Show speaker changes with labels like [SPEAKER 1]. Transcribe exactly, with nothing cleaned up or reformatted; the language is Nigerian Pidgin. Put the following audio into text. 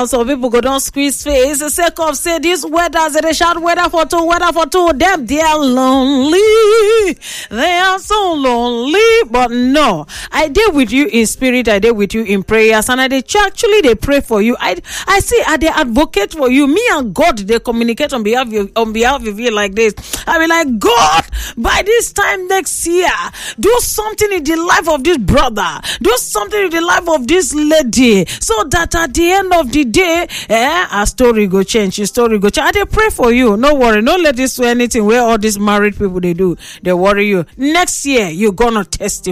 [SPEAKER 1] now some people go don't squeeze face. The sake of say this weather, they shout weather for two, weather for two. Them they are lonely. They are so lonely. But no, I did with you in spirit. I did with you in prayers, and I did actually they pray for you. I I see I they advocate for you. Me and God they communicate on behalf of on behalf of you like this. I be like, God, by this time next year, do something in the life of this brother. Do something in the life of this lady, so that at the end of the day, eh, our story go change. Your story go change. I they pray for you. No worry. Don't let this do anything where all these married people they do. They worry you. Next year you're gonna testify.